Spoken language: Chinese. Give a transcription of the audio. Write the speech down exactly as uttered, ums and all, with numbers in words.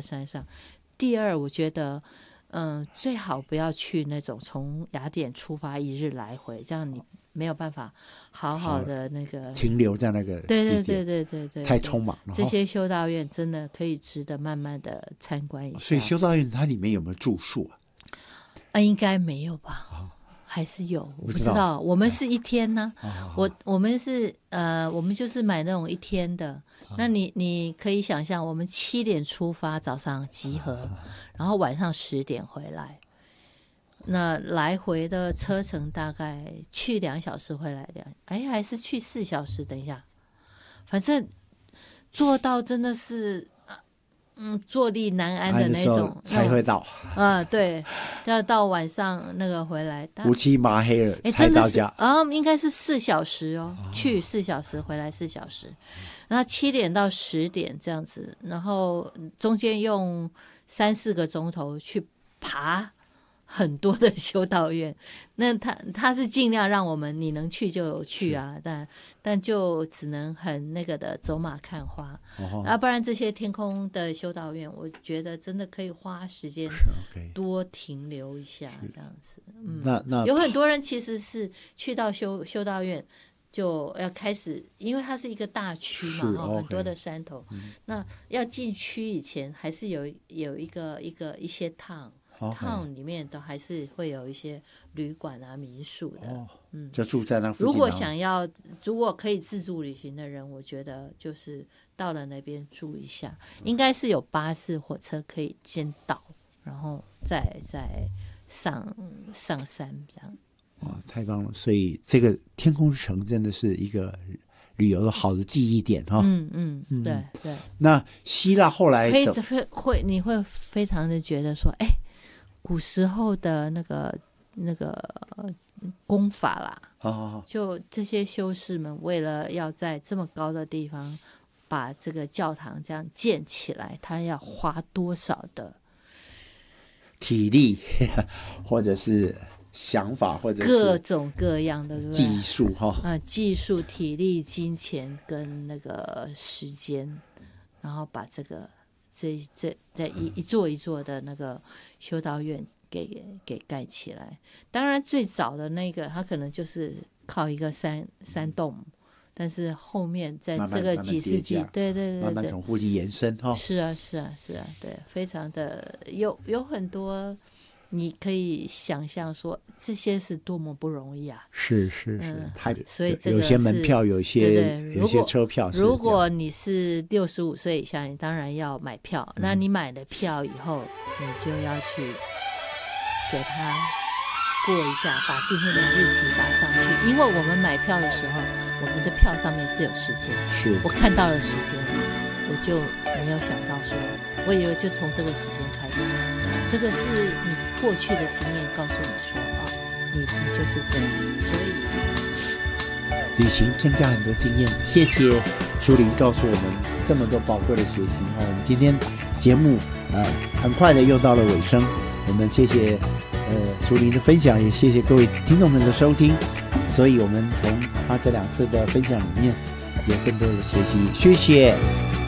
山上。第二，我觉得嗯，最好不要去那种从雅典出发一日来回，这样你没有办法好好的那个停留在那个地点， 对对对对对对， 太匆忙了。 这些修道院真的可以值得慢慢的参观一下。 所以修道院它里面有没有住宿啊？ 啊，应该没有吧？哦，还是有，我不知道。知道我们是一天呢、啊，我我们是呃，我们就是买那种一天的。那你你可以想象，我们七点出发，早上集合，然后晚上十点回来。那来回的车程大概去两小时，回来两，哎，还是去四小时？等一下，反正做到真的是。嗯，坐立难安的那种才会到。 啊，对，要到晚上那个回来， 乌漆麻黑了才到家。 啊，应该是四小时哦，哦去四小时，回来四小时。那七点到十点这样子，然后中间用三四个钟头去爬很多的修道院。那他他是尽量让我们你能去就去啊，但但就只能很那个的走马看花。要、啊、不然这些天空的修道院，我觉得真的可以花时间多停留一下，这样子。嗯， 那那有很多人其实是去到修修道院就要开始，因为它是一个大区嘛，哦，很多的山头。嗯、那要进区以前，还是有有一个一个一些趟。town 里面都还是会有一些旅馆啊、民宿的，哦、嗯， 就住在那附近。 如果想要，如果可以自助旅行的人，我觉得就是到了那边住一下，嗯、应该是有巴士、火车可以先到，然后再再上上山这样。 哇，太棒了！所以这个天空之城真的是一个旅游的好的记忆点哈。 嗯嗯，嗯对对。 那希腊后来会会你会非常的觉得说，哎。古时候的那个那个功法啦， 好好好， 就这些修士们为了要在这么高的地方把这个教堂这样建起来，他要花多少的体力，或者是想法，或者是各种各样的技术哈啊，技术、体力、金钱跟那个时间，然后把这个。这这这一一座一座的那个修道院给给盖起来。当然最早的那个它可能就是靠一个山山洞，但是后面在这个几世纪，慢慢对对对对， 慢慢从附近延伸哈、哦。 是啊是啊是啊，对，非常的有有很多。你可以想象说这些是多么不容易啊！ 是是是， 嗯、 太所以这个有些门票，有些对对有些车票。 如果你是六十五岁以下，你当然要买票。嗯、那你买了票以后，你就要去给他过一下，把今天的日期打上去。因为我们买票的时候，我们的票上面是有时间， 是我看到了时间，我就没有想到说，我以为就从这个时间开始。这个是你过去的经验告诉你说啊、哦，你你就是这样，所以旅行增加很多经验。谢谢淑玲告诉我们这么多宝贵的学习哈。我们今天节目呃很快的又到了尾声，我们谢谢呃淑玲的分享，也谢谢各位听众们的收听。所以我们从他这两次的分享里面有更多的学习，谢谢。